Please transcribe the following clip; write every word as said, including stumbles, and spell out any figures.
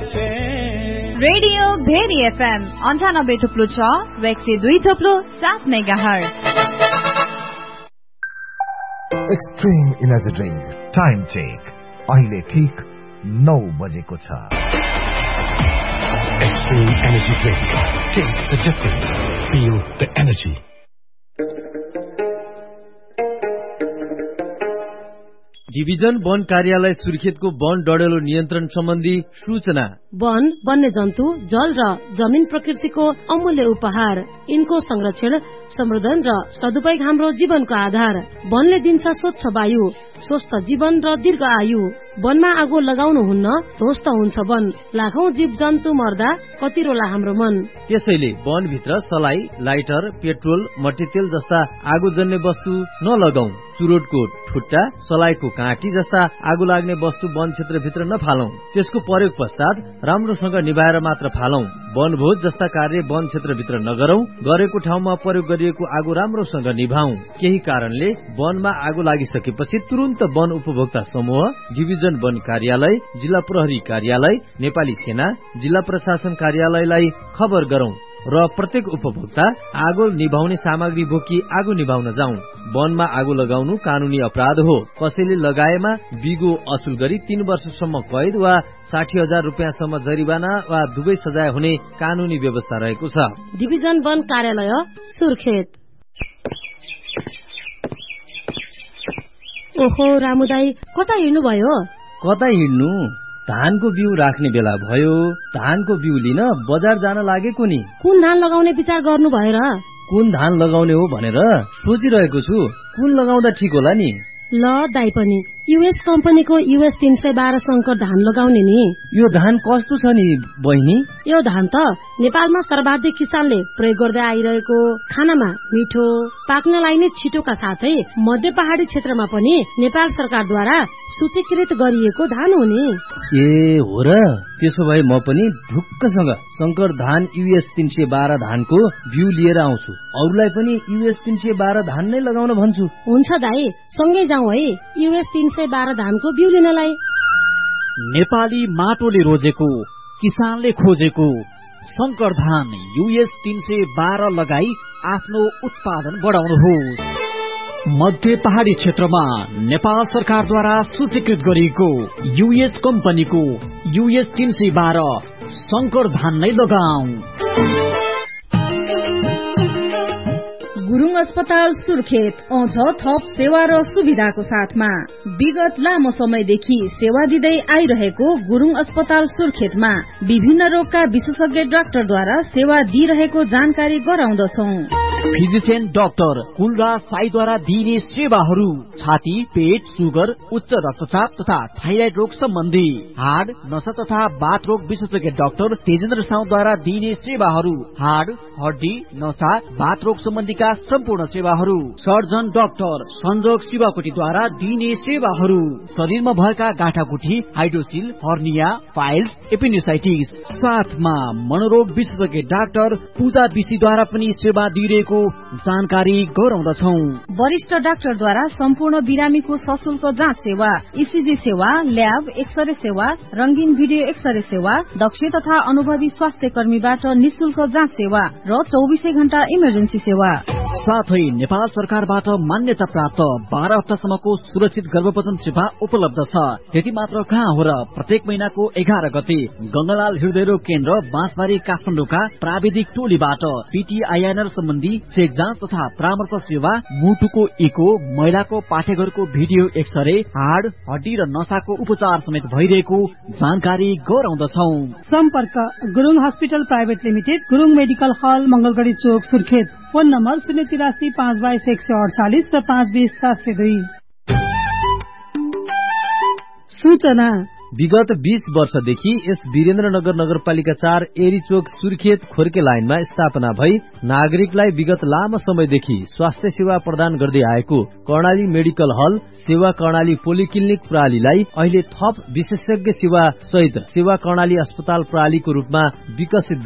Radio very FM अन्ठानब्बे थुप्लो छ र एक सय दुई थुप्लो सात mega hertz. Extreme energy drink time check अहिले ठीक नौ बजेको छ। Extreme Energy Drink. Taste the difference. Feel the energy. Division वन कार्यालय सुर्खेतको वन डढेलो नियन्त्रण सम्बन्धी सूचना। वन, वन्य जन्तु, जल र जमिन प्रकृतिको अमूल्य उपहार। यिनको संरक्षण, संवर्धन र सदुपयोग हाम्रो जीवनको आधार। वनले दिन्छ स्वच्छ वायु, स्वस्थ जीवन र दीर्घ आयु। वनमा आगो लगाउनु हुन्न, ध्वस्त हुन्छ वन। लाखौं जीव जन्तु मर्दा कति रोला हाम्रो मन। त्यसैले वनभित्र सलाई, लाइटर, पेट्रोल, मट्टीतेल जस्ता आगोजन्य वस्तु नलगाऊ। चुरोटको ठुट्टा, सलाइको काँटी जस्ता आगो लाग्ने वस्तु वन क्षेत्रभित्र नफालौं। त्यसको प्रयोग पश्चात राम्रोसँग निभाएर मात्र फालौं। वनभोज जस्ता कार्य वन क्षेत्रभित्र नगरौं। गरेको ठाउँमा प्रयोग गरिएको आगो राम्रोसँग निभाऊ। केही कारणले वनमा आगो लागिसकेपछि तुरन्त वन उपभोक्ता समूह, डिभिजन वन कार्यालय, जिल्ला प्रहरी कार्यालय, नेपाली सेना, जिल्ला प्रशासन कार्यालयलाई खबर गरौं र प्रत्येक उपभोक्ता आगो निभाउने सामग्री बोकी आगो निभाउन जाउँ। वनमा आगो लगाउनु कानूनी अपराध हो। कसैले लगाएमा बिगो असुल गरी तीन वर्षसम्म कैद वा साठी हजार रुपियाँसम्म जरिवाना वा दुवै सजाय हुने कानूनी व्यवस्था रहेको छ। डिभिजन वन कार्यालय सुर्खेत। ओहो रामुदाई, कता हिँड्नु भयो? कता हिँड्नु? धानको बिउ राख्ने बेला भयो। धानको बिउ लिन बजार जान लागेको नि। कुन धान लगाउने विचार गर्नु भएर? कुन धान लगाउने हो भनेर सोचिरहेको छु। कुन लगाउँदा ठिक होला नि? ल दाई पनि युएस कम्पनीको युएस तीन सय बाह्र शंकर धान लगाउने नि। यो धान कस्तो छ नि बहिनी? यो धान त नेपालमा सर्वाधिक किसानले प्रयोग गर्दै आइरहेको, खानामा मिठो, पाक्नलाई नै छिटोका साथै मध्य पहाडी क्षेत्रमा पनि नेपाल सरकारद्वारा सूचीकृत गरिएको धान हो नि। ए हो र? त्यसो भए म पनि ढुक्कसँग शंकर धान युएस तीन सय बाह्र धानको बिउ लिएर आउँछु। अरूलाई पनि युएस तीन सय बाह्र धान नै लगाउन भन्छु। हुन्छ दाई, सँगै जाउँ है युएस तीन सय बाह्र धानको बिउ लिनलाई। नेपाली माटोले रोजेको, किसानले खोजेको शंकर धान युएस तीन सय बाह्र लगाई आफ्नो उत्पादन बढाउनुहोस्। मध्य पहाडी क्षेत्रमा नेपाल सरकारद्वारा सूचीकृत गरिएको युएस कम्पनीको युएस तीन सय बाह्र शंकर धान नै लगाऊ। गुरुङ अस्पताल सुर्खेत आउँछ थप सेवा र सुविधाको साथमा। विगत लामो समयदेखि सेवा दिँदै आइरहेको गुरुङ अस्पताल सुर्खेतमा विभिन्न रोगका विशेषज्ञ डाक्टरद्वारा सेवा दिइरहेको जानकारी गराउँदछौं। फिजिशियन डाक्टर कुलराज साईद्वारा दिइने सेवाहरू: छाती, पेट, सुगर, उच्च रक्तचाप तथा थाइराइड रोग सम्बन्धी, हाड, नसा तथा बाथ रोग विशेषज्ञ डाक्टर तेजेन्द्र साउद्वारा दिइने सेवाहरू, हाड, हड्डी, नसा, बाथ रोग सम्बन्धीका सम्पूर्ण सेवाहरू, सर्जन डाक्टर संजोग शिवाकोटीद्वारा दिइने सेवाहरू, शरीरमा भएका गाँठागुठी, हाइड्रोसिल, हर्निया, फाइल्स, एपेन्डिसाइटिस, साथमा मनोरोग विशेषज्ञ डाक्टर पूजा विशीद्वारा पनि सेवा दिइरहेको जानकारी गराउँदछौ। वरिष्ठ डाक्टरद्वारा सम्पूर्ण बिरामीको सशुल्क जाँच सेवा, ईसीजी सेवा, ल्याब, एक्सरे सेवा, रंगीन भिडियो एक्सरे सेवा, दक्ष तथा अनुभवी स्वास्थ्य कर्मीबाट निशुल्क जाँच सेवा र चौबिसै घण्टा इमर्जेन्सी सेवा। साथै नेपाल सरकारबाट मान्यता प्राप्त बाह्र हप्तासम्मको सुरक्षित गर्भपतन सेवा उपलब्ध छ। त्यति मात्र कहाँ हो र, प्रत्येक महिनाको एघार गते गंगालाल हृदयरोग केन्द्र बाँसबारी काठमाडौँका प्राविधिक टोलीबाट पीटीआईएनआर सम्बन्धी चेक जाँच तथा परामर्श सेवा, मुटुको इको, महिलाको पाठेघरको भिडियो एक्सरे, हाड, हड्डी र नसाको उपचार समेत भइरहेको जानकारी गराउँदछौ। सम्पर्क Gurung hospital private limited, Gurung medical हल, मंगलगढ़ी चोक, सुर्खेत। फोन नम्बर शून्य तिरासी पाँच बाइस एक सय अडचालिस र पाँच बीस सात सय दुई। सूचना: विगत बीस वर्षदेखि यस वीरेन्द्रनगर नगरपालिका चार एरीचोक सुर्खेत खोर्के लाइनमा स्थापना भई नागरिकलाई विगत लामो समयदेखि स्वास्थ्य सेवा प्रदान गर्दै आएको कर्णाली मेडिकल हल सेवा कर्णाली पोलिक्लिनिक प्रणालीलाई अहिले थप विशेषज्ञ सेवा सहित सेवा कर्णाली अस्पताल प्रणालीको रूपमा विकसित